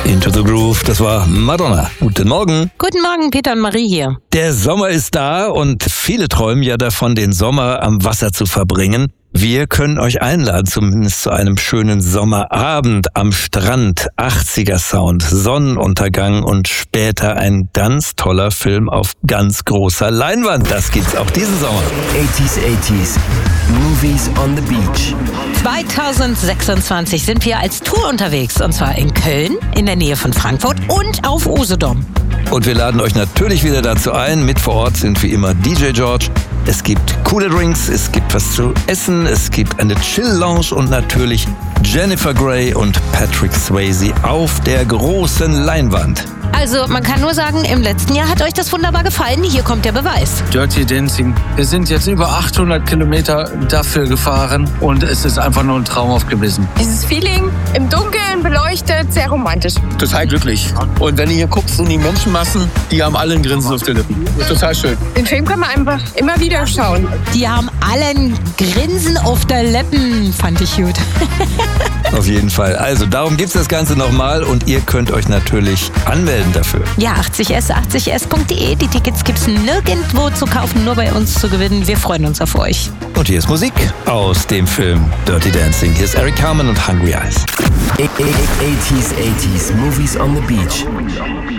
Into the Groove, das war Madonna. Guten Morgen. Guten Morgen, Peter und Marie hier. Der Sommer ist da und viele träumen ja davon, den Sommer am Wasser zu verbringen. Wir können euch einladen, zumindest zu einem schönen Sommerabend am Strand. 80er Sound, Sonnenuntergang und später ein ganz toller Film auf ganz großer Leinwand. Das gibt's auch diesen Sommer. 80s, Movies on the Beach. 2026 sind wir als Tour unterwegs, und zwar in Köln, in der Nähe von Frankfurt und auf Usedom. Und wir laden euch natürlich wieder dazu ein. Mit vor Ort sind wie immer DJ George. Es gibt coole Drinks, es gibt was zu essen, es gibt eine Chill-Lounge und natürlich Jennifer Grey und Patrick Swayze auf der großen Leinwand. Also man kann nur sagen, im letzten Jahr hat euch das wunderbar gefallen. Hier kommt der Beweis. Dirty Dancing. Wir sind jetzt über 800 Kilometer dafür gefahren und es ist einfach nur ein traumhaft gewesen. Dieses Feeling im Dunkeln beleuchtet, sehr romantisch. Total glücklich. Und wenn du hier guckst in die Menschenmassen, die haben alle ein Grinsen auf den Lippen. Total schön. Den Film kann man einfach immer wieder schauen. Die haben alle ein Grinsen auf der Lippen, fand ich gut. Auf jeden Fall. Also darum gibt's das Ganze nochmal und ihr könnt euch natürlich anmelden dafür. Ja, 80s.de. Die Tickets gibt's nirgendwo zu kaufen, nur bei uns zu gewinnen. Wir freuen uns auf euch. Und hier ist Musik aus dem Film Dirty Dancing. Hier ist Eric Carmen und Hungry Eyes. 80s, Movies on the Beach.